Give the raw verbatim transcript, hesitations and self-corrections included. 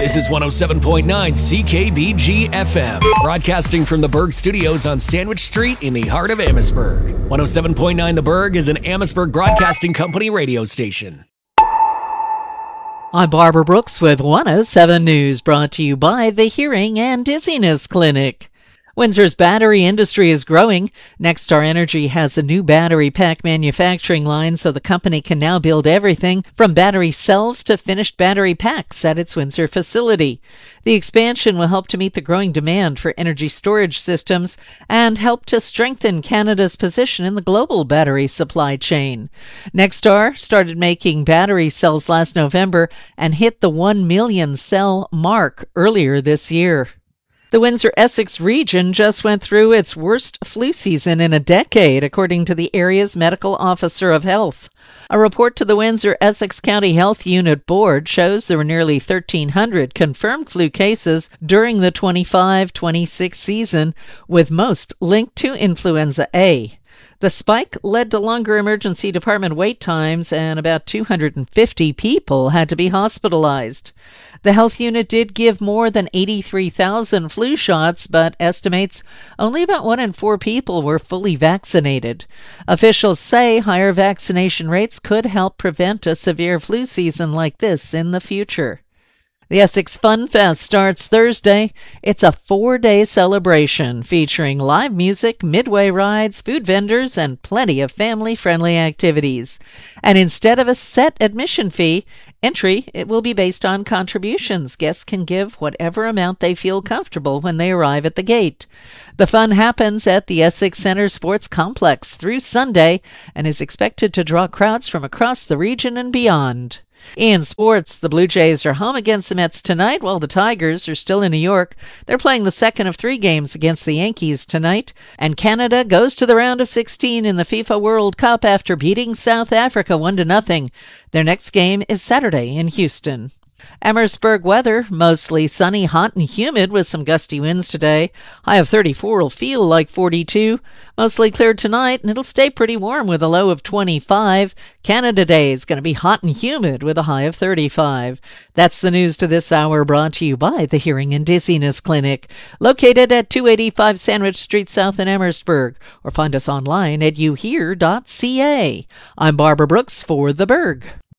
This is one oh seven point nine C K B G F M, broadcasting from the Berg Studios on Sandwich Street in the heart of Amherstburg. one oh seven point nine The Berg is an Amherstburg Broadcasting Company radio station. I'm Barbara Brooks with one oh seven News, brought to you by the Hearing and Dizziness Clinic. Windsor's battery industry is growing. Nexstar Energy has a new battery pack manufacturing line, so the company can now build everything from battery cells to finished battery packs at its Windsor facility. The expansion will help to meet the growing demand for energy storage systems and help to strengthen Canada's position in the global battery supply chain. Nexstar started making battery cells last November and hit the one million cell mark earlier this year. The Windsor-Essex region just went through its worst flu season in a decade, according to the area's medical officer of health. A report to the Windsor-Essex County Health Unit Board shows there were nearly thirteen hundred confirmed flu cases during the twenty-five twenty-six season, with most linked to influenza A. The spike led to longer emergency department wait times, and about two hundred fifty people had to be hospitalized. The health unit did give more than eighty-three thousand flu shots, but estimates only about one in four people were fully vaccinated. Officials say higher vaccination rates could help prevent a severe flu season like this in the future. The Essex Fun Fest starts Thursday. It's a four-day celebration featuring live music, midway rides, food vendors, and plenty of family-friendly activities. And instead of a set admission fee, entry it will be based on contributions. Guests can give whatever amount they feel comfortable when they arrive at the gate. The fun happens at the Essex Center Sports Complex through Sunday and is expected to draw crowds from across the region and beyond. In sports, the Blue Jays are home against the Mets tonight, while the Tigers are still in New York. They're playing the second of three games against the Yankees tonight. And Canada goes to the round of sixteen in the FIFA World Cup after beating South Africa one to nothing. Their next game is Saturday in Houston. Amherstburg weather, mostly sunny, hot and humid with some gusty winds today. High of thirty-four will feel like forty-two. Mostly clear tonight, and it'll stay pretty warm with a low of twenty-five. Canada Day is going to be hot and humid with a high of thirty-five. That's the news to this hour, brought to you by the Hearing and Dizziness Clinic, located at two eighty-five Sandwich Street South in Amherstburg, or find us online at you hear dot c a. I'm Barbara Brooks for The Berg.